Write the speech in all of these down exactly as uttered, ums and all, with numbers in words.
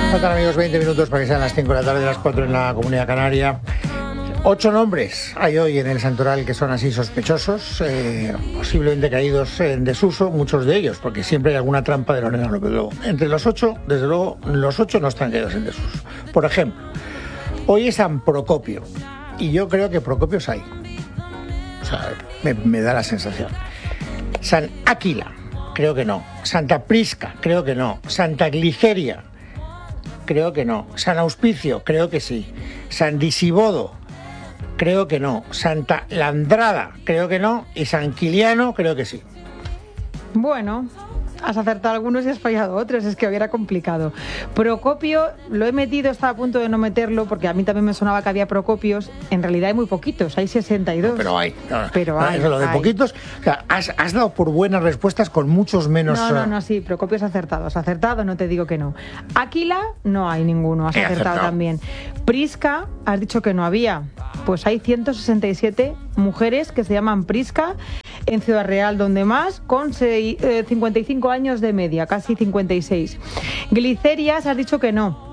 Faltan, amigos, veinte minutos para que sean las cinco de la tarde, las cuatro en la Comunidad Canaria. Ocho nombres hay hoy en el santoral que son así sospechosos, eh, posiblemente caídos en desuso, muchos de ellos, porque siempre hay alguna trampa de Lorena López Lobo. Entre los ocho, desde luego, los ocho no están caídos en desuso. Por ejemplo, hoy es San Procopio, y yo creo que Procopios hay. O sea, me, me da la sensación. San Áquila, creo que no. Santa Prisca, creo que no. Santa Gliceria, creo que no. San Auspicio, creo que sí. San Disibodo, creo que no. Santa Landrada, creo que no. Y San Quiliano, creo que sí. Bueno, has acertado algunos y has fallado otros, es que hubiera complicado. Procopio, lo he metido, estaba a punto de no meterlo, porque a mí también me sonaba que había Procopios. En realidad hay muy poquitos, hay sesenta y dos. No, pero hay. No, pero no, hay, eso lo de hay. poquitos, o sea, has, has dado por buenas respuestas con muchos menos. No, no, no, sí, Procopios acertados. Acertado, no te digo que no. Áquila, no hay ninguno, has He acertado, acertado también. Prisca, has dicho que no había. Pues hay ciento sesenta y siete mujeres que se llaman Prisca en Ciudad Real, donde más, con seis, eh, cincuenta y cinco años de media, casi cincuenta y seis. Glicerias, has dicho que no.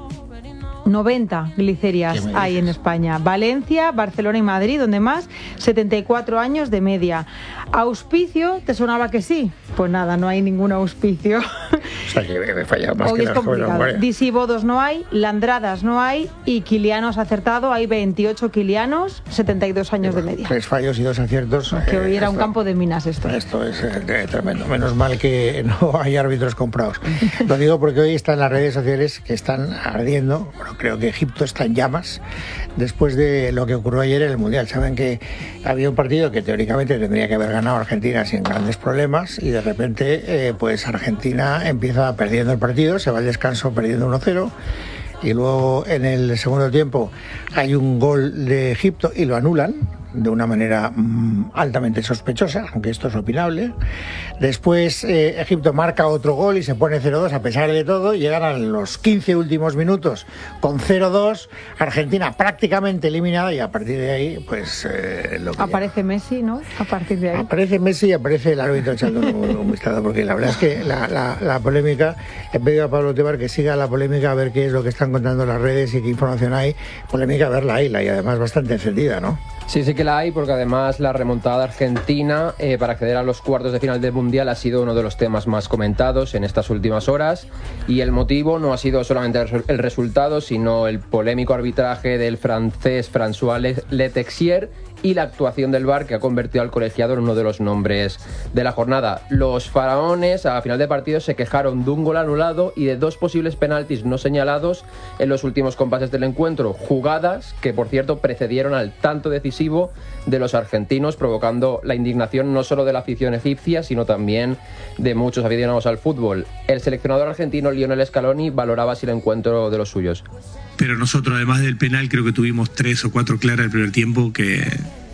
noventa glicerias hay en España. Valencia, Barcelona y Madrid, donde más, setenta y cuatro años de media. Auspicio, ¿te sonaba que sí? Pues nada, no hay ningún auspicio. O sea, que me he fallado más Hoy que es las jóvenes. complicado. Disibodos no hay, Landradas no hay y Quilianos acertado, hay veintiocho Quilianos, setenta y dos años de media. Tres fallos y dos aciertos. Que hoy eh, era un esto, campo de minas esto. Esto es eh, tremendo. Menos mal que no hay árbitros comprados. Lo digo porque hoy están las redes sociales que están ardiendo. Bueno, creo que Egipto está en llamas después de lo que ocurrió ayer en el Mundial. Saben que había un partido que teóricamente tendría que haber ganado Argentina sin grandes problemas y de repente eh, pues Argentina empieza perdiendo el partido, se va al descanso perdiendo uno cero y luego en el segundo tiempo hay un gol de Egipto y lo anulan de una manera mmm, altamente sospechosa, aunque esto es opinable. Después eh, Egipto marca otro gol y se pone cero dos a pesar de todo. Llegan a los quince últimos minutos con cero dos, Argentina prácticamente eliminada y a partir de ahí pues eh, lo que aparece llega. Messi, ¿no? A partir de ahí aparece Messi y aparece el árbitro echando un, un vistazo, porque la verdad es que la, la, la polémica, he pedido a Pablo Tebar que siga la polémica a ver qué es lo que están contando las redes y qué información hay. Polémica, verla ahí, y además bastante encendida, ¿no? Sí, sí que la hay, porque además la remontada argentina eh, para acceder a los cuartos de final del Mundial ha sido uno de los temas más comentados en estas últimas horas, y el motivo no ha sido solamente el resultado, sino el polémico arbitraje del francés François Letexier y la actuación del V A R, que ha convertido al colegiado en uno de los nombres de la jornada. Los faraones a final de partido se quejaron de un gol anulado y de dos posibles penaltis no señalados en los últimos compases del encuentro, jugadas que por cierto precedieron al tanto decisivo de los argentinos, provocando la indignación no solo de la afición egipcia, sino también de muchos aficionados al fútbol. El seleccionador argentino Lionel Scaloni valoraba así el encuentro de los suyos. Pero nosotros, además del penal, creo que tuvimos tres o cuatro claras el primer tiempo, que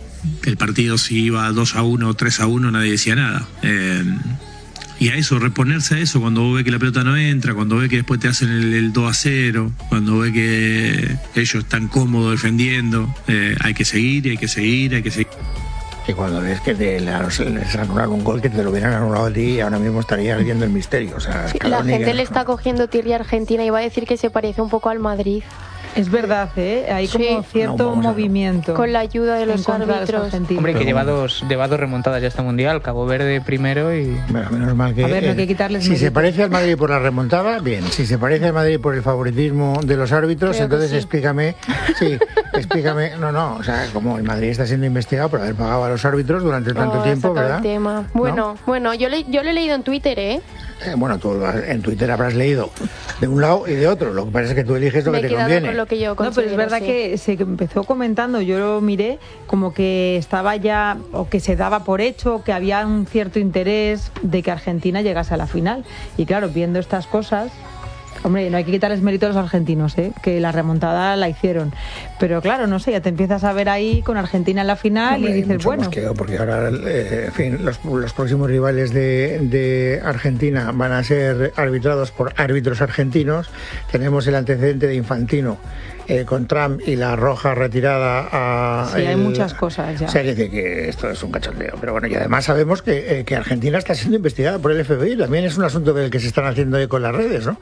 el partido si iba dos a uno o tres a uno nadie decía nada. Eh, y a eso, reponerse a eso, cuando vos ves que la pelota no entra, cuando ves que después te hacen el, el dos a cero, cuando ves que ellos están cómodos defendiendo, eh, hay que seguir, hay que seguir, hay que seguir. Y cuando ves que te les anularon un gol que te lo hubieran anulado a ti, ahora mismo estaría ardiendo el misterio. O sea, sí, la gente que... le está cogiendo tirria a Argentina y va a decir que se parece un poco al Madrid. Es verdad, ¿eh? Hay sí. como cierto no, movimiento. Con la ayuda de los árbitros. Hombre, que lleva dos, lleva dos remontadas ya este Mundial. Cabo Verde primero y... Bueno, menos mal que... A ver, no hay que quitarles Si mérito. Se parece al Madrid por la remontada, bien. Si se parece al Madrid por el favoritismo de los árbitros, Creo entonces sí. explícame... Sí, explícame... No, no, o sea, como el Madrid está siendo investigado por haber pagado a los árbitros durante tanto oh, tiempo, ¿verdad? El tema. Bueno, ¿no? bueno, yo, le, yo lo he leído en Twitter, ¿eh? Eh, bueno, tú en Twitter habrás leído de un lado y de otro. Lo que pasa es que tú eliges lo Me que te conviene. Con lo que yo no, pero es verdad sí. que se empezó comentando, yo lo miré, como que estaba ya, o que se daba por hecho, que había un cierto interés de que Argentina llegase a la final. Y claro, viendo estas cosas... Hombre, no hay que quitarles mérito a los argentinos, ¿eh? Que la remontada la hicieron. Pero claro, no sé, ya te empiezas a ver ahí con Argentina en la final. Hombre, y dices, bueno... Mosqueo, porque ahora, eh, en fin, los, los próximos rivales de, de Argentina van a ser arbitrados por árbitros argentinos. Tenemos el antecedente de Infantino eh, con Trump y la roja retirada a... Sí, el, hay muchas cosas ya. O sea, que dice que esto es un cachondeo. Pero bueno, y además sabemos que, eh, que Argentina está siendo investigada por el F B I. También es un asunto del que se están haciendo eco en las redes, ¿no? Sí, sí,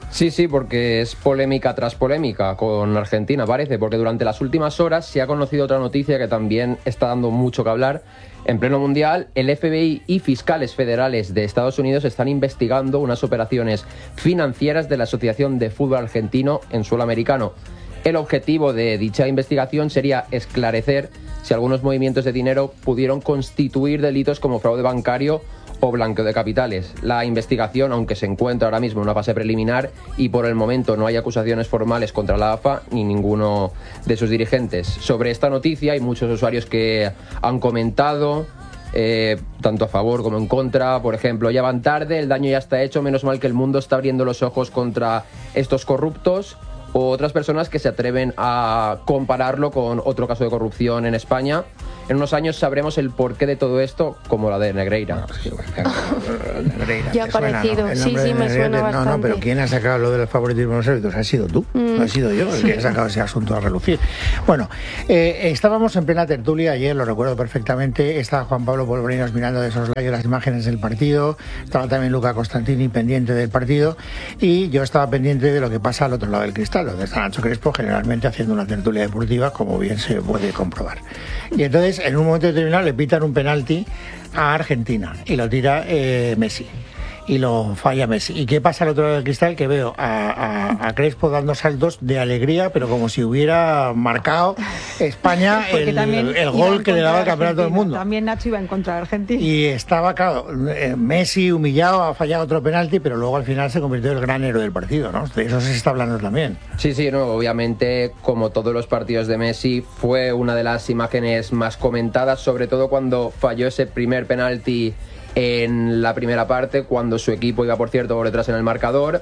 porque es polémica tras polémica con Argentina, parece, porque durante las últimas horas se ha conocido otra noticia que también está dando mucho que hablar. En pleno mundial, el F B I y fiscales federales de Estados Unidos están investigando unas operaciones financieras de la Asociación de Fútbol Argentino en suelo americano. El objetivo de dicha investigación sería esclarecer si algunos movimientos de dinero pudieron constituir delitos como fraude bancario o blanqueo de capitales. La investigación, aunque se encuentra ahora mismo en una fase preliminar y por el momento no hay acusaciones formales contra la A F A ni ninguno de sus dirigentes. Sobre esta noticia hay muchos usuarios que han comentado, eh, tanto a favor como en contra. Por ejemplo, ya van tarde, el daño ya está hecho, menos mal que el mundo está abriendo los ojos contra estos corruptos. O otras personas que se atreven a compararlo con otro caso de corrupción en España. En unos años sabremos el porqué de todo esto, como la de Negreira. Bueno, sí, bueno, Negreira. Ya ha parecido, ¿no? Sí, sí, me suena no, bastante. No, pero ¿quién ha sacado lo del favoritismo de los árbitros? Ha sido tú, mm. no ha sido yo el que ha sacado ese asunto a relucir. Bueno, eh, estábamos en plena tertulia ayer, lo recuerdo perfectamente. Estaba Juan Pablo Polvorinos mirando de soslayo las imágenes del partido. Estaba también Luca Costantini pendiente del partido. Y yo estaba pendiente de lo que pasa al otro lado del cristal, donde está Nacho Crespo, generalmente haciendo una tertulia deportiva, como bien se puede comprobar. Y entonces, en un momento determinado, le pitan un penalti a Argentina y lo tira eh, Messi. Y lo falla Messi. ¿Y qué pasa al otro lado del cristal? Que veo a, a, a Crespo dando saltos de alegría, pero como si hubiera marcado España el, el gol que le daba el campeonato del mundo. También Nacho iba en contra de Argentina. Y estaba, claro, Messi humillado, ha fallado otro penalti, pero luego al final se convirtió en el gran héroe del partido, ¿no? De eso se está hablando también. Sí, sí, no, obviamente, como todos los partidos de Messi, fue una de las imágenes más comentadas, sobre todo cuando falló ese primer penalti en la primera parte, cuando su equipo iba, por cierto, por detrás en el marcador.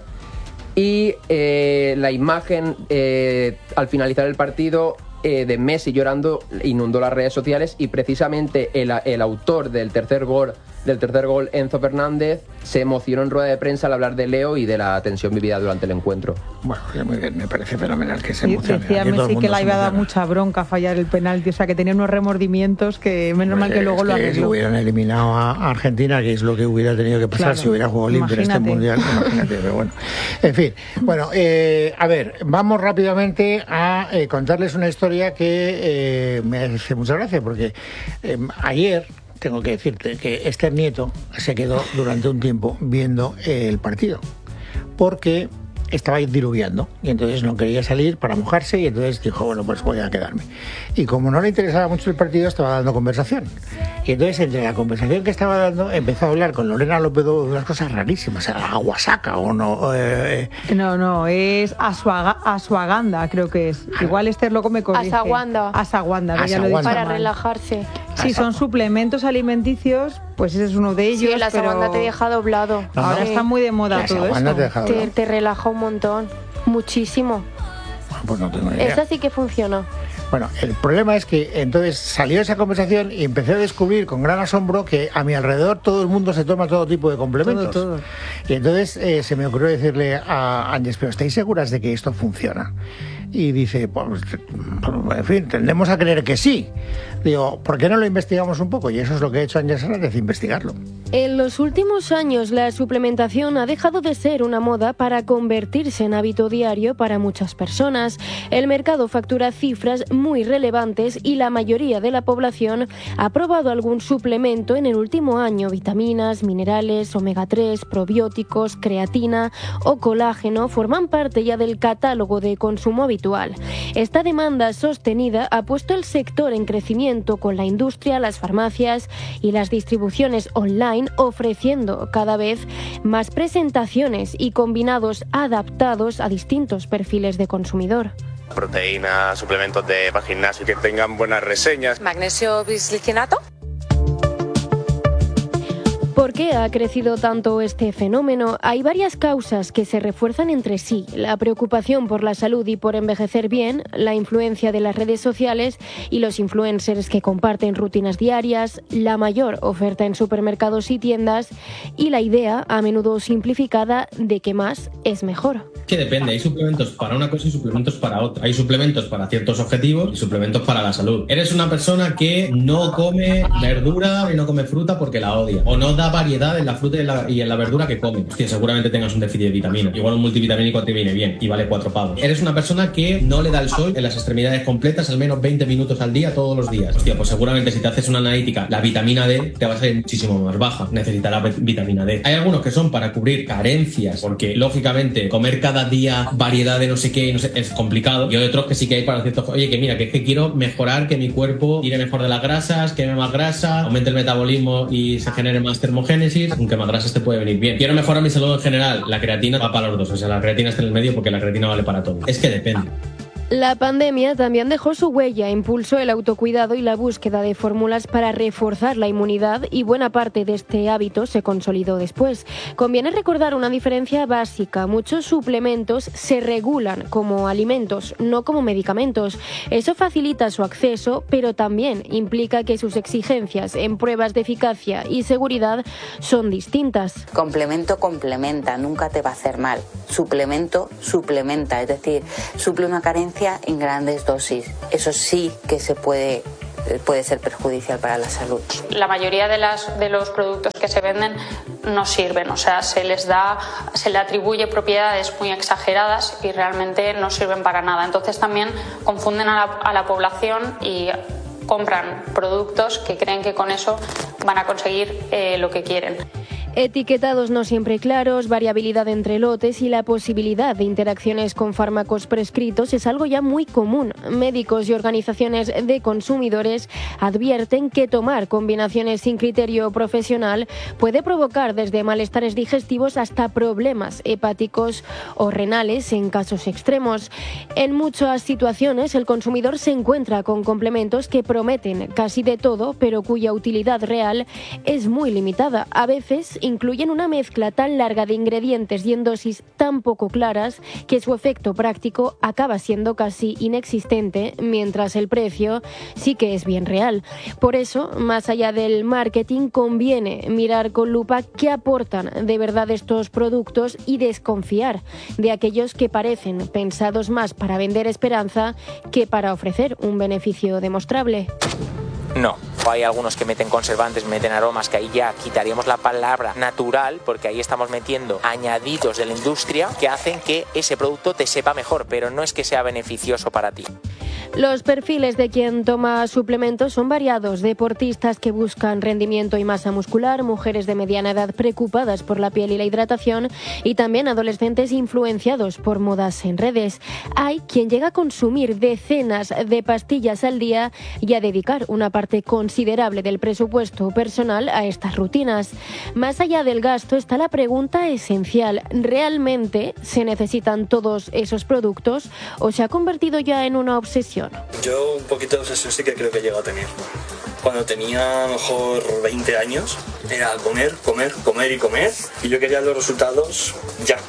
Y eh, la imagen eh, al finalizar el partido eh, de Messi llorando inundó las redes sociales, y precisamente el, el autor del tercer gol del tercer gol, Enzo Fernández, se emocionó en rueda de prensa al hablar de Leo y de la tensión vivida durante el encuentro. Bueno, muy bien, me parece fenomenal que se emocione. Decía Messi que la iba a dar mucha bronca a fallar el penalti, o sea que tenía unos remordimientos que menos pues mal que luego lo arregló. Si hubieran eliminado a Argentina, que es lo que hubiera tenido que pasar, claro, si hubiera jugado limpio en este mundial, imagínate, pero bueno. En fin, bueno, eh, a ver, vamos rápidamente a eh, contarles una historia que eh, me hace mucha gracia, porque eh, ayer tengo que decirte que Esther Nieto se quedó durante un tiempo viendo el partido, porque estaba diluviando y entonces no quería salir para mojarse, y entonces dijo, bueno, pues voy a quedarme. Y como no le interesaba mucho el partido, estaba dando conversación. Y entonces, entre la conversación que estaba dando, empezó a hablar con Lorena López de unas cosas rarísimas, aguasaca o no. Eh... No, no, es asuaga, asuaganda, creo que es. Igual Esther luego me corrige. Asaguanda. Asaguanda, que ya lo he dicho para mal. Relajarse. Sí, son suplementos alimenticios, pues ese es uno de ellos. Sí, la asaguanda pero... te deja doblado. No, Ahora no. está muy de moda todo eso. Te, deja te, te relaja un montón, muchísimo. Bueno, pues no tengo ni idea. Esa sí que funciona. Bueno, el problema es que entonces salió esa conversación y empecé a descubrir con gran asombro que a mi alrededor todo el mundo se toma todo tipo de complementos. Todo, todo. Y entonces eh, se me ocurrió decirle a Ángeles, pero ¿estáis seguras de que esto funciona? Y dice, pues, en fin, tendemos a creer que sí. Digo, ¿por qué no lo investigamos un poco? Y eso es lo que ha hecho Ángeles Hernández, investigarlo. En los últimos años, la suplementación ha dejado de ser una moda para convertirse en hábito diario para muchas personas. El mercado factura cifras muy relevantes y la mayoría de la población ha probado algún suplemento en el último año. Vitaminas, minerales, omega tres, probióticos, creatina o colágeno forman parte ya del catálogo de consumo habitual. Esta demanda sostenida ha puesto el sector en crecimiento, con la industria, las farmacias y las distribuciones online ofreciendo cada vez más presentaciones y combinados adaptados a distintos perfiles de consumidor. Proteínas, suplementos de para gimnasio que tengan buenas reseñas. Magnesio bisglicinato. ¿Por qué ha crecido tanto este fenómeno? Hay varias causas que se refuerzan entre sí. La preocupación por la salud y por envejecer bien, la influencia de las redes sociales y los influencers que comparten rutinas diarias, la mayor oferta en supermercados y tiendas y la idea, a menudo simplificada, de que más es mejor. Que depende, hay suplementos para una cosa y suplementos para otra. Hay suplementos para ciertos objetivos y suplementos para la salud. Eres una persona que no come verdura y no come fruta porque la odia, o no da la variedad en la fruta y en la, y en la verdura que comes. Hostia, seguramente tengas un déficit de vitamina. Igual un multivitamínico te viene bien y vale cuatro pavos. Eres una persona que no le da el sol en las extremidades completas al menos veinte minutos al día todos los días. Hostia, pues seguramente si te haces una analítica, la vitamina D te va a salir muchísimo más baja. Necesitarás vitamina D. Hay algunos que son para cubrir carencias, porque lógicamente comer cada día variedad de no sé qué no sé, es complicado. Y hay otros que sí que hay para ciertos... Oye, que mira, que es que quiero mejorar, que mi cuerpo tire mejor de las grasas, queme más grasa, aumente el metabolismo y se genere más termogénesis. Aunque más grasas te puede venir bien. Quiero mejorar mi salud en general. La creatina va para los dos. O sea, la creatina está en el medio porque la creatina vale para todo. Es que depende. La pandemia también dejó su huella, impulsó el autocuidado y la búsqueda de fórmulas para reforzar la inmunidad, y buena parte de este hábito se consolidó después. Conviene recordar una diferencia básica: muchos suplementos se regulan como alimentos, no como medicamentos. Eso facilita su acceso, pero también implica que sus exigencias en pruebas de eficacia y seguridad son distintas. Complemento complementa, nunca te va a hacer mal. Suplemento suplementa, es decir, suple una carencia en grandes dosis. Eso sí que se puede puede ser perjudicial para la salud. La mayoría de las de los productos que se venden no sirven, o sea, se les da se le atribuye propiedades muy exageradas y realmente no sirven para nada. Entonces también confunden a la, a la población y compran productos que creen que con eso van a conseguir eh, lo que quieren. Etiquetados no siempre claros, variabilidad entre lotes y la posibilidad de interacciones con fármacos prescritos es algo ya muy común. Médicos y organizaciones de consumidores advierten que tomar combinaciones sin criterio profesional puede provocar desde malestares digestivos hasta problemas hepáticos o renales en casos extremos. En muchas situaciones el consumidor se encuentra con complementos que prometen casi de todo, pero cuya utilidad real es muy limitada. A veces incluyen una mezcla tan larga de ingredientes y en dosis tan poco claras que su efecto práctico acaba siendo casi inexistente, mientras el precio sí que es bien real. Por eso, más allá del marketing, conviene mirar con lupa qué aportan de verdad estos productos y desconfiar de aquellos que parecen pensados más para vender esperanza que para ofrecer un beneficio demostrable. No, hay algunos que meten conservantes, meten aromas, que ahí ya quitaríamos la palabra natural, porque ahí estamos metiendo añadidos de la industria que hacen que ese producto te sepa mejor, pero no es que sea beneficioso para ti. Los perfiles de quien toma suplementos son variados: deportistas que buscan rendimiento y masa muscular, mujeres de mediana edad preocupadas por la piel y la hidratación, y también adolescentes influenciados por modas en redes. Hay quien llega a consumir decenas de pastillas al día y a dedicar una parte considerable del presupuesto personal a estas rutinas. Más allá del gasto está la pregunta esencial: ¿realmente se necesitan todos esos productos o se ha convertido ya en una obsesión? Yo un poquito de obsesión sí que creo que he llegado a tener. Cuando tenía a lo mejor veinte años era comer, comer, comer y comer, y yo quería los resultados ya.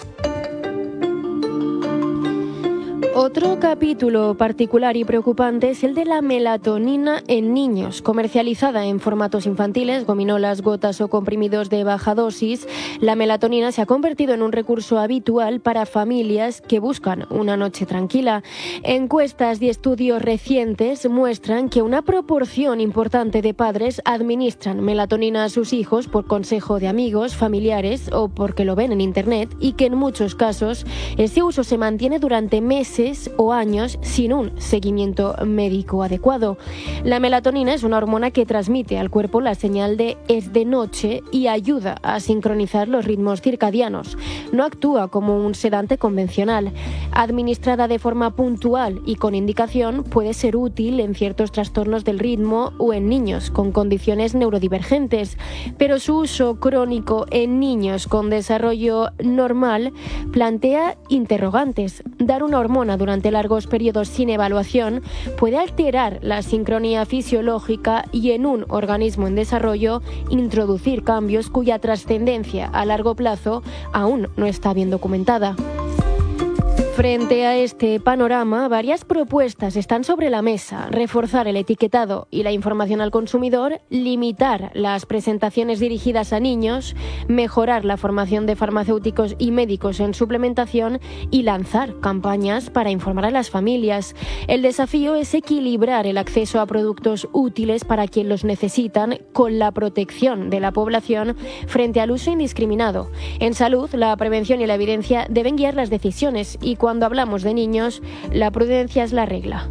Otro capítulo particular y preocupante es el de la melatonina en niños. Comercializada en formatos infantiles, gominolas, gotas o comprimidos de baja dosis, la melatonina se ha convertido en un recurso habitual para familias que buscan una noche tranquila. Encuestas y estudios recientes muestran que una proporción importante de padres administran melatonina a sus hijos por consejo de amigos, familiares o porque lo ven en internet, y que en muchos casos ese uso se mantiene durante meses o años sin un seguimiento médico adecuado. La melatonina es una hormona que transmite al cuerpo la señal de es de noche y ayuda a sincronizar los ritmos circadianos. No actúa como un sedante convencional. Administrada de forma puntual y con indicación, puede ser útil en ciertos trastornos del ritmo o en niños con condiciones neurodivergentes, pero su uso crónico en niños con desarrollo normal plantea interrogantes. Dar una hormona durante largos periodos sin evaluación puede alterar la sincronía fisiológica y, en un organismo en desarrollo, introducir cambios cuya trascendencia a largo plazo aún no está bien documentada. Frente a este panorama, varias propuestas están sobre la mesa. Reforzar el etiquetado y la información al consumidor, limitar las presentaciones dirigidas a niños, mejorar la formación de farmacéuticos y médicos en suplementación y lanzar campañas para informar a las familias. El desafío es equilibrar el acceso a productos útiles para quien los necesitan con la protección de la población frente al uso indiscriminado. En salud, la prevención y la evidencia deben guiar las decisiones y cuando hablamos de niños, la prudencia es la regla.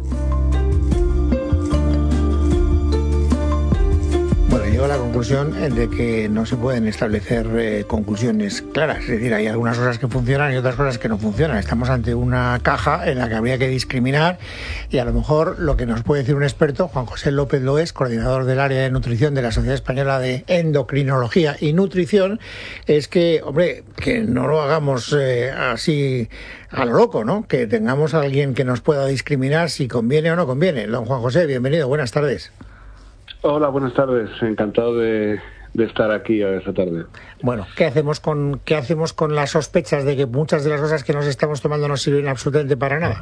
Bueno, llego a la conclusión de que no se pueden establecer eh, conclusiones claras. Es decir, hay algunas cosas que funcionan y otras cosas que no funcionan. Estamos ante una caja en la que habría que discriminar y a lo mejor lo que nos puede decir un experto, Juan José López Loes, coordinador del área de nutrición de la Sociedad Española de Endocrinología y Nutrición, es que, hombre, que no lo hagamos eh, así a lo loco, ¿no? Que tengamos a alguien que nos pueda discriminar si conviene o no conviene. Don Juan José, bienvenido, buenas tardes. Hola, buenas tardes. Encantado de, de estar aquí esta tarde. Bueno, ¿qué hacemos con qué hacemos con las sospechas de que muchas de las cosas que nos estamos tomando no sirven absolutamente para nada?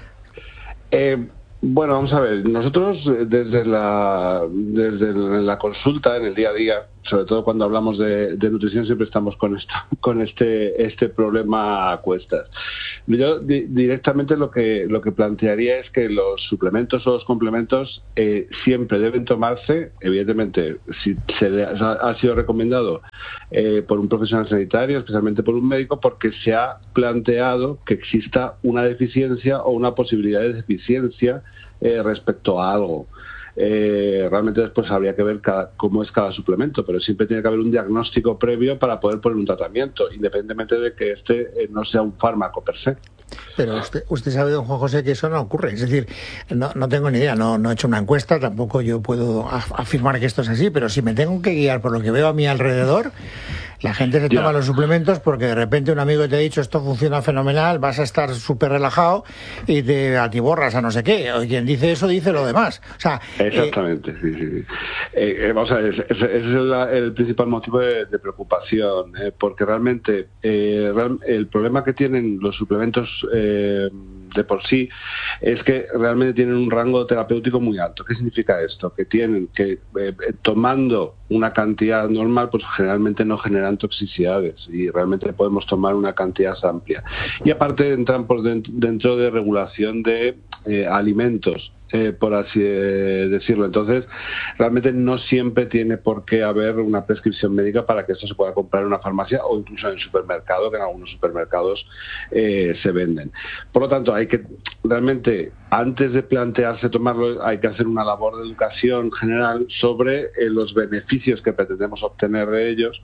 Eh, bueno, vamos a ver. Nosotros desde la desde la consulta en el día a día, sobre todo cuando hablamos de, de nutrición, siempre estamos con esto, con este este problema a cuestas. Yo di, directamente lo que lo que plantearía es que los suplementos o los complementos eh, siempre deben tomarse, evidentemente, si se le ha, ha sido recomendado eh, por un profesional sanitario, especialmente por un médico, porque se ha planteado que exista una deficiencia o una posibilidad de deficiencia eh, respecto a algo. Eh, realmente después habría que ver cada, cómo es cada suplemento, pero siempre tiene que haber un diagnóstico previo para poder poner un tratamiento, independientemente de que este eh, no sea un fármaco per se. Pero usted, usted sabe, don Juan José, que eso no ocurre. Es decir, no, no tengo ni idea, no, no he hecho una encuesta, tampoco yo puedo af- afirmar que esto es así, pero si me tengo que guiar por lo que veo a mi alrededor, la gente se toma yeah. los suplementos porque de repente un amigo te ha dicho esto funciona fenomenal, vas a estar súper relajado y te atiborras a no sé qué. O quien dice eso dice lo demás. O sea, exactamente, eh... sí, sí. Eh, eh, vamos a ver, ese, ese es el, el principal motivo de, de preocupación, eh, porque realmente eh, real, el problema que tienen los suplementos eh, de por sí es que realmente tienen un rango terapéutico muy alto. ¿Qué significa esto? Que tienen que, eh, tomando una cantidad normal, pues generalmente no generan toxicidades y realmente podemos tomar una cantidad amplia. Y aparte entran por dentro, dentro de regulación de eh, alimentos, eh, por así eh, decirlo. Entonces, realmente no siempre tiene por qué haber una prescripción médica para que esto se pueda comprar en una farmacia o incluso en el supermercado, que en algunos supermercados eh, se venden. Por lo tanto, hay que realmente, antes de plantearse tomarlo, hay que hacer una labor de educación general sobre eh, los beneficios que pretendemos obtener de ellos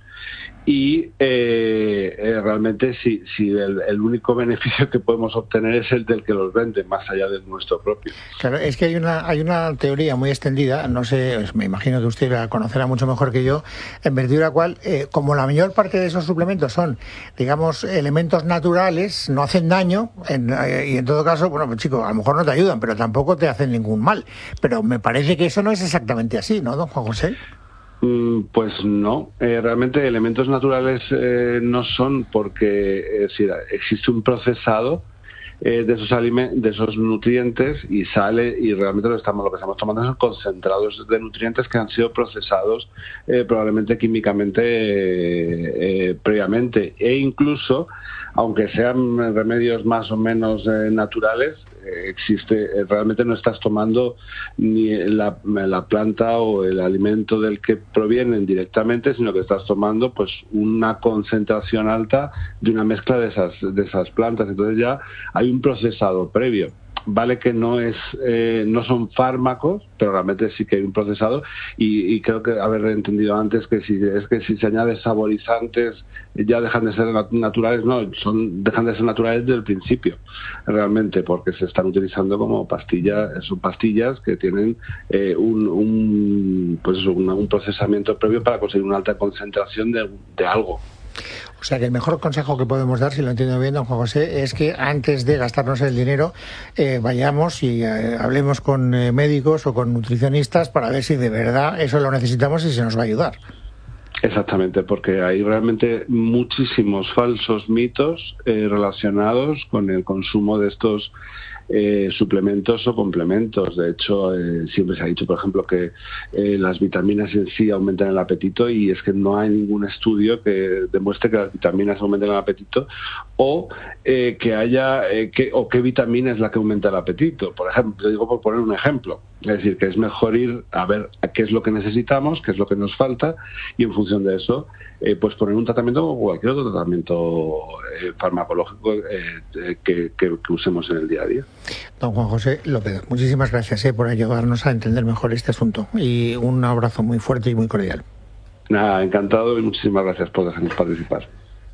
y eh, eh, realmente si, si el, el único beneficio que podemos obtener es el del que los vende, más allá del nuestro propio. Claro, es que hay una hay una teoría muy extendida, no sé, me imagino que usted la conocerá mucho mejor que yo, en virtud de la cual, eh, como la mayor parte de esos suplementos son, digamos, elementos naturales, no hacen daño, en, eh, y en todo caso, bueno, pues chicos, a lo mejor no te ayudan, pero tampoco te hacen ningún mal. Pero me parece que eso no es exactamente así, ¿no, don Juan José? Pues no, eh, realmente elementos naturales eh, no son porque es decir, existe un procesado eh, de esos alimentos, de esos nutrientes y sale y realmente lo estamos lo que estamos tomando son concentrados de nutrientes que han sido procesados eh, probablemente químicamente eh, eh, previamente e incluso aunque sean remedios más o menos eh, naturales, eh, existe, eh, realmente no estás tomando ni la, la planta o el alimento del que provienen directamente, sino que estás tomando pues una concentración alta de una mezcla de esas, de esas plantas. Entonces ya hay un procesado previo. Vale que no es eh, no son fármacos, pero realmente sí que hay un procesado y, y creo que haber entendido antes que si es que si se añade saborizantes ya dejan de ser naturales, no, son dejan de ser naturales desde el principio, realmente, porque se están utilizando como pastillas, son pastillas que tienen eh, un, un pues eso, un, un procesamiento previo para conseguir una alta concentración de, de algo. O sea que el mejor consejo que podemos dar, si lo entiendo bien, don Juan José, es que antes de gastarnos el dinero eh, vayamos y eh, hablemos con eh, médicos o con nutricionistas para ver si de verdad eso lo necesitamos y se nos va a ayudar. Exactamente, porque hay realmente muchísimos falsos mitos eh, relacionados con el consumo de estos eh, suplementos o complementos. De hecho, eh, siempre se ha dicho, por ejemplo, que eh, las vitaminas en sí aumentan el apetito, y es que no hay ningún estudio que demuestre que las vitaminas aumentan el apetito, o eh, que haya eh, que, o qué vitamina es la que aumenta el apetito. Por ejemplo, digo por poner un ejemplo, es decir, que es mejor ir a ver a qué es lo que necesitamos, qué es lo que nos falta, y en función de eso, eh, pues poner un tratamiento o cualquier otro tratamiento eh, farmacológico eh, que, que, que usemos en el día a día. Don Juan José López, muchísimas gracias eh, por ayudarnos a entender mejor este asunto, y un abrazo muy fuerte y muy cordial. Nada, encantado, y muchísimas gracias por dejarnos participar.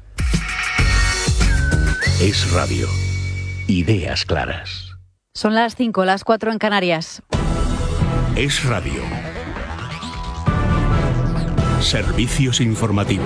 Es Radio. Ideas claras. Son las cinco, las cuatro en Canarias. Es Radio. Servicios informativos.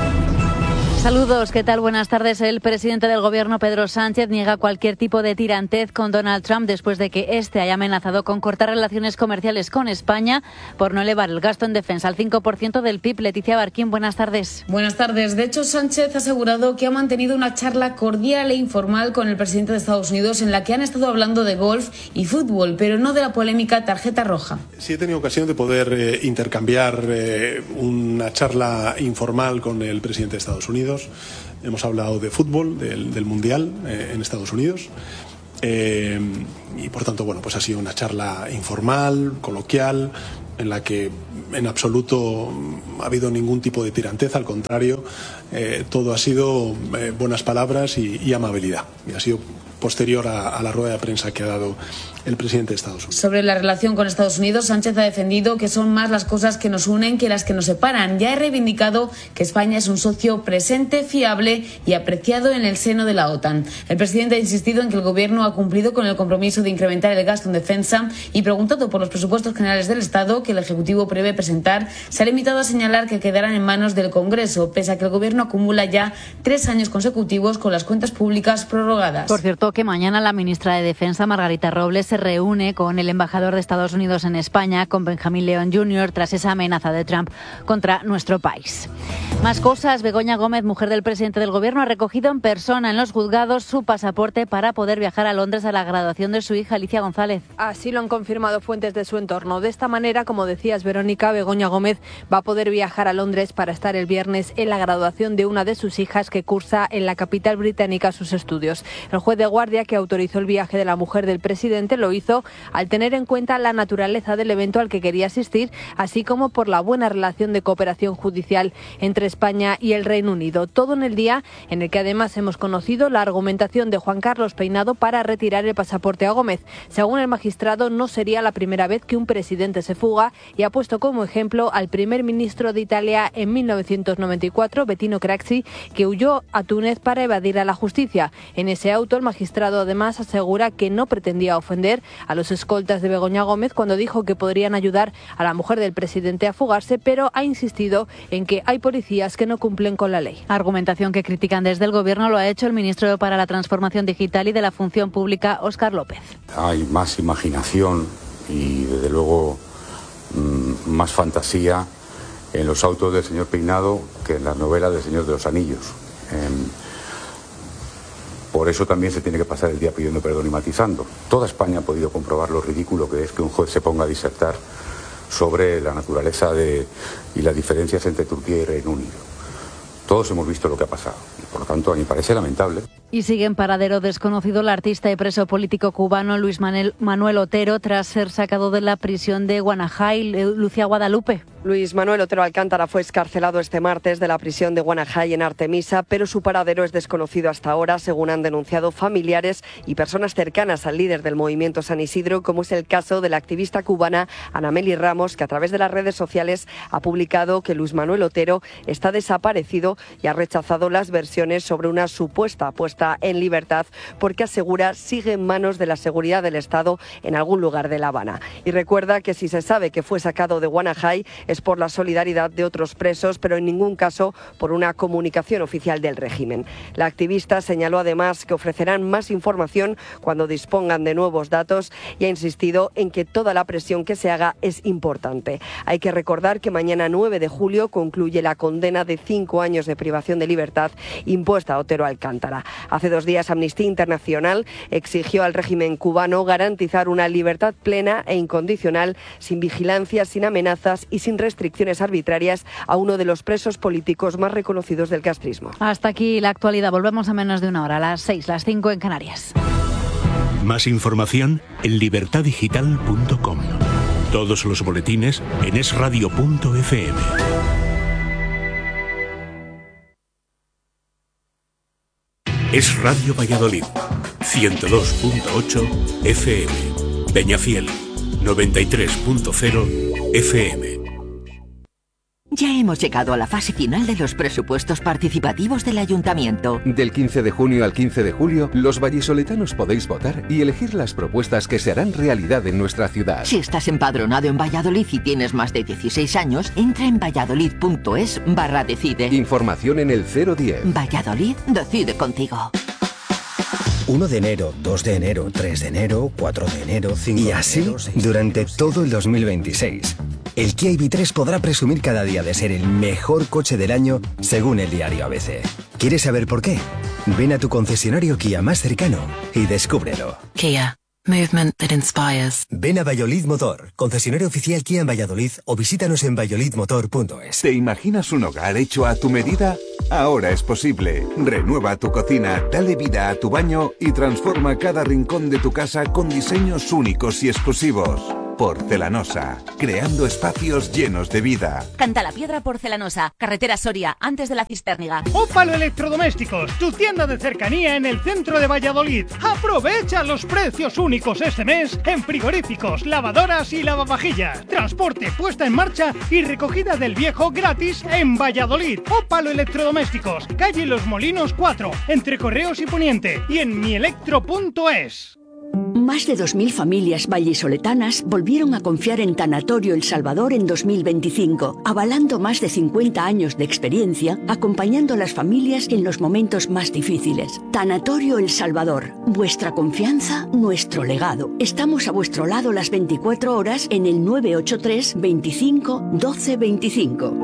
Saludos, ¿qué tal? Buenas tardes. El presidente del Gobierno, Pedro Sánchez, niega cualquier tipo de tirantez con Donald Trump después de que éste haya amenazado con cortar relaciones comerciales con España por no elevar el gasto en defensa al cinco por ciento del P I B. Leticia Barquín, buenas tardes. Buenas tardes. De hecho, Sánchez ha asegurado que ha mantenido una charla cordial e informal con el presidente de Estados Unidos en la que han estado hablando de golf y fútbol, pero no de la polémica tarjeta roja. Sí, he tenido ocasión de poder eh, intercambiar eh, una charla informal con el presidente de Estados Unidos. Hemos hablado de fútbol, del, del Mundial eh, en Estados Unidos, eh, y por tanto, bueno, pues ha sido una charla informal, coloquial, en la que en absoluto ha habido ningún tipo de tiranteza, al contrario, eh, todo ha sido eh, buenas palabras y, y amabilidad, y ha sido posterior a, a la rueda de prensa que ha dado el presidente de Estados Unidos. Sobre la relación con Estados Unidos, Sánchez ha defendido que son más las cosas que nos unen que las que nos separan. Ya ha reivindicado que España es un socio presente, fiable y apreciado en el seno de la OTAN. El presidente ha insistido en que el Gobierno ha cumplido con el compromiso de incrementar el gasto en defensa, y preguntado por los presupuestos generales del Estado que el Ejecutivo prevé presentar, se ha limitado a señalar que quedarán en manos del Congreso, pese a que el Gobierno acumula ya tres años consecutivos con las cuentas públicas prorrogadas. Por cierto, que mañana la ministra de Defensa, Margarita Robles, se reúne con el embajador de Estados Unidos en España, con Benjamín León junior, tras esa amenaza de Trump contra nuestro país. Más cosas. Begoña Gómez, mujer del presidente del Gobierno, ha recogido en persona en los juzgados su pasaporte para poder viajar a Londres a la graduación de su hija, Alicia González. Así lo han confirmado fuentes de su entorno. De esta manera, como decías, Verónica, Begoña Gómez va a poder viajar a Londres para estar el viernes en la graduación de una de sus hijas que cursa en la capital británica sus estudios. El juez de guardia que autorizó el viaje de la mujer del presidente lo hizo al tener en cuenta la naturaleza del evento al que quería asistir, así como por la buena relación de cooperación judicial entre España y el Reino Unido. Todo en el día en el que además hemos conocido la argumentación de Juan Carlos Peinado para retirar el pasaporte a Gómez. Según el magistrado, no sería la primera vez que un presidente se fuga, y ha puesto como ejemplo al primer ministro de Italia en mil novecientos noventa y cuatro, Bettino Craxi, que huyó a Túnez para evadir a la justicia. En ese auto, el magistrado además asegura que no pretendía ofender a los escoltas de Begoña Gómez cuando dijo que podrían ayudar a la mujer del presidente a fugarse, pero ha insistido en que hay policías que no cumplen con la ley. Argumentación que critican desde el Gobierno. Lo ha hecho el ministro para la Transformación Digital y de la Función Pública, Óscar López. Hay más imaginación y, desde luego, mmm, más fantasía en los autos del señor Peinado que en las novelas del Señor de los Anillos. Eh, Por eso también se tiene que pasar el día pidiendo perdón y matizando. Toda España ha podido comprobar lo ridículo que es que un juez se ponga a disertar sobre la naturaleza de, y las diferencias entre Turquía y Reino Unido. Todos hemos visto lo que ha pasado y, por lo tanto, a mí me parece lamentable. Y sigue en paradero desconocido el artista y preso político cubano Luis Manuel Otero tras ser sacado de la prisión de Guanajay. Lucía Guadalupe. Luis Manuel Otero Alcántara fue excarcelado este martes de la prisión de Guanajay en Artemisa, pero su paradero es desconocido hasta ahora, según han denunciado familiares y personas cercanas al líder del movimiento San Isidro, como es el caso de la activista cubana Anameli Ramos, que a través de las redes sociales ha publicado que Luis Manuel Otero está desaparecido y ha rechazado las versiones sobre una supuesta puesta está en libertad porque asegura sigue en manos de la seguridad del Estado en algún lugar de La Habana. Y recuerda que si se sabe que fue sacado de Guanajay es por la solidaridad de otros presos, pero en ningún caso por una comunicación oficial del régimen. La activista señaló además que ofrecerán más información cuando dispongan de nuevos datos y ha insistido en que toda la presión que se haga es importante. Hay que recordar que mañana nueve de julio concluye la condena de cinco años de privación de libertad impuesta a Otero Alcántara. Hace dos días Amnistía Internacional exigió al régimen cubano garantizar una libertad plena e incondicional, sin vigilancia, sin amenazas y sin restricciones arbitrarias a uno de los presos políticos más reconocidos del castrismo. Hasta aquí la actualidad. Volvemos a menos de una hora, a las seis, las cinco en Canarias. Más información en libertad digital punto com. Todos los boletines en es radio punto efe eme. Es Radio Valladolid, ciento dos punto ocho efe eme. Peñafiel, noventa y tres punto cero efe eme. Ya hemos llegado a la fase final de los presupuestos participativos del Ayuntamiento. Del quince de junio al quince de julio, los vallisoletanos podéis votar y elegir las propuestas que se harán realidad en nuestra ciudad. Si estás empadronado en Valladolid y tienes más de dieciséis años, entra en valladolid punto es barra decide. Información en el cero diez. Valladolid decide contigo. uno de enero, dos de enero, tres de enero, cuatro de enero, cinco de enero... Y así, durante todo el dos mil veintiséis. El Kia I V tres podrá presumir cada día de ser el mejor coche del año, según el diario A B C. ¿Quieres saber por qué? Ven a tu concesionario Kia más cercano y descúbrelo. Kia. Movement that inspires. Ven a Valladolid Motor, concesionario oficial Kia en Valladolid, o visítanos en valladolid motor punto es. ¿Te imaginas un hogar hecho a tu medida? Ahora es posible. Renueva tu cocina, dale vida a tu baño y transforma cada rincón de tu casa con diseños únicos y exclusivos. Porcelanosa, creando espacios llenos de vida. Cantalapiedra Porcelanosa, carretera Soria, antes de la Cistérniga. Ópalo Electrodomésticos, tu tienda de cercanía en el centro de Valladolid. Aprovecha los precios únicos este mes en frigoríficos, lavadoras y lavavajillas. Transporte, puesta en marcha y recogida del viejo gratis en Valladolid. Ópalo Electrodomésticos, calle Los Molinos cuatro, entre Correos y Poniente, y en mielectro punto es. Más de dos mil familias vallisoletanas volvieron a confiar en Tanatorio El Salvador en dos mil veinticinco, avalando más de cincuenta años de experiencia, acompañando a las familias en los momentos más difíciles. Tanatorio El Salvador, vuestra confianza, nuestro legado. Estamos a vuestro lado las veinticuatro horas en el nueve ocho tres, veinticinco, doce veinticinco.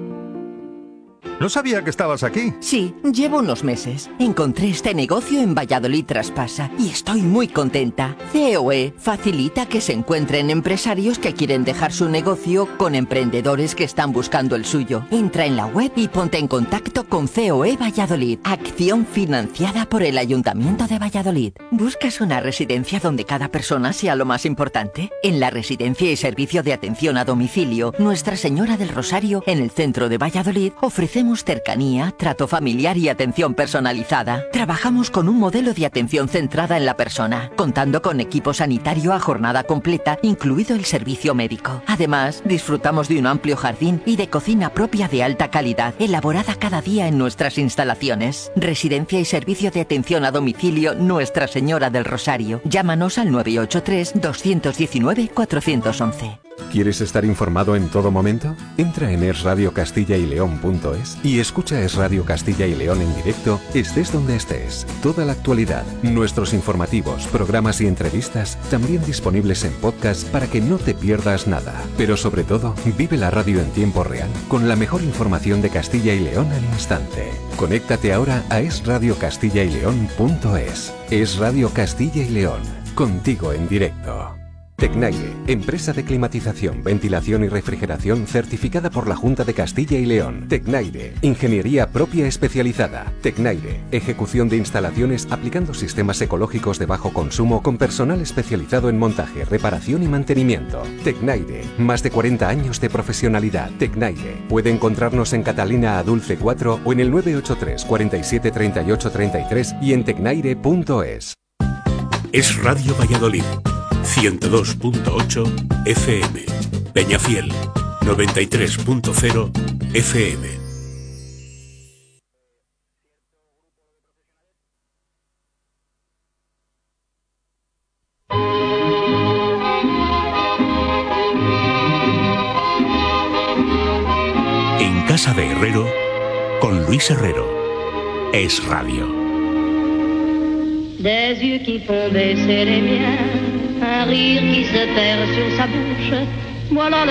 No sabía que estabas aquí. Sí, llevo unos meses. Encontré este negocio en Valladolid Traspasa y estoy muy contenta. C O E facilita que se encuentren empresarios que quieren dejar su negocio con emprendedores que están buscando el suyo. Entra en la web y ponte en contacto con C O E Valladolid. Acción financiada por el Ayuntamiento de Valladolid. ¿Buscas una residencia donde cada persona sea lo más importante? En la Residencia y Servicio de Atención a Domicilio Nuestra Señora del Rosario, en el centro de Valladolid, ofrecemos cercanía, trato familiar y atención personalizada. Trabajamos con un modelo de atención centrada en la persona, contando con equipo sanitario a jornada completa, incluido el servicio médico. Además, disfrutamos de un amplio jardín y de cocina propia de alta calidad, elaborada cada día en nuestras instalaciones. Residencia y Servicio de Atención a Domicilio Nuestra Señora del Rosario. Llámanos al nueve ocho tres, dos uno nueve, cuatro uno uno. ¿Quieres estar informado en todo momento? Entra en es radio castilla y león punto es y escucha Es Radio Castilla y León en directo, estés donde estés. Toda la actualidad, nuestros informativos, programas y entrevistas, también disponibles en podcast para que no te pierdas nada. Pero sobre todo, vive la radio en tiempo real, con la mejor información de Castilla y León al instante. Conéctate ahora a es radio castilla y león punto es. Es Radio Castilla y León, contigo en directo. Tecnaire, empresa de climatización, ventilación y refrigeración certificada por la Junta de Castilla y León. Tecnaire, ingeniería propia especializada. Tecnaire, ejecución de instalaciones aplicando sistemas ecológicos de bajo consumo con personal especializado en montaje, reparación y mantenimiento. Tecnaire, más de cuarenta años de profesionalidad. Tecnaire, puede encontrarnos en Catalina Adulce cuatro o en el nueve ocho tres, cuarenta y siete, treinta y ocho, treinta y tres y en tecnaire punto es. Es Radio Valladolid, ciento dos punto ocho efe eme. Peñafiel, noventa y tres punto cero efe eme. Casa de Herrero con Luis Herrero. Es Radio. Des yeux qui font baisser les miens, un rire qui se perd sur sa bouche. Voilà le